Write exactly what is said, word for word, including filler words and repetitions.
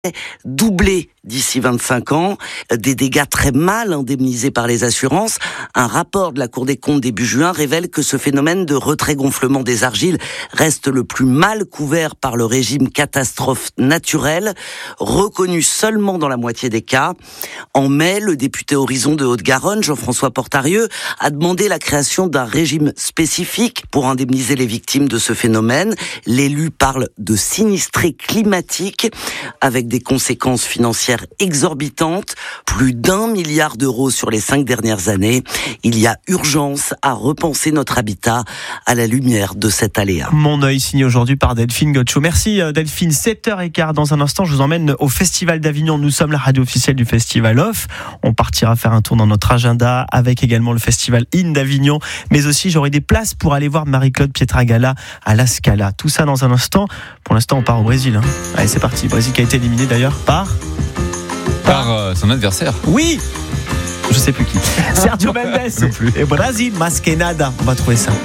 doubler d'ici vingt-cinq ans, des dégâts très mal indemnisés par les assurances. Un rapport de la Cour des comptes début juin révèle que ce phénomène de retrait-gonflement des argiles reste le plus mal couvert par le régime catastrophe naturelle, reconnu seulement dans la moitié des cas. En mai, le député Horizon de Haute-Garonne, Jean-François Portarieux, a demandé la création d'un régime spécifique pour indemniser les victimes de ce phénomène. L'élu parle de sinistrés climatiques avec des conséquences financières exorbitantes, plus d'un milliard d'euros sur les cinq dernières années. Il y a urgence à repenser notre habitat à la lumière de cet aléa. Mon œil signé aujourd'hui par Delphine Gotcho. Merci Delphine. sept heures quinze. Dans un instant, je vous emmène au Festival d'Avignon. Nous sommes la radio officielle du Festival Off. On partira faire un tour dans notre agenda avec également le Festival In d'Avignon. Mais aussi, j'aurai des places pour aller voir Marie-Claude Pietragala à la Scala. Tout ça dans un instant. Pour l'instant, on part au Brésil. Hein. Allez, c'est parti. Brésil qui a été éliminé d'ailleurs par... Par euh, son adversaire. Oui, je sais plus qui. Sergio Mendes. Non plus. Et Brasil, mas que nada. On va trouver ça.